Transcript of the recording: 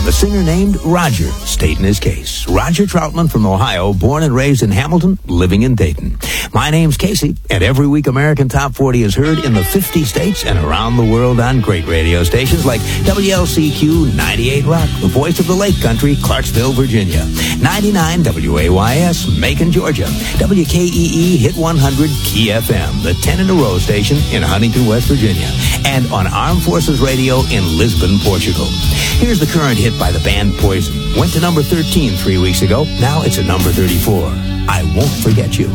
The singer named Roger, stating his case. Roger Troutman from Ohio, born and raised in Hamilton, living in Dayton. My name's Casey, and every week American Top 40 is heard in the 50 states and around the world on great radio stations like WLCQ 98 Rock, the voice of the Lake Country, Clarksville, Virginia. 99 WAYS, Macon, Georgia. WKEE Hit 100 Key FM, the 10 in a row station in Huntington, West Virginia. And on Armed Forces Radio in Lisbon, Portugal. Here's the current hit by the band Poison. Went to number 13 3 weeks ago. Now it's at number 34. I Won't Forget You.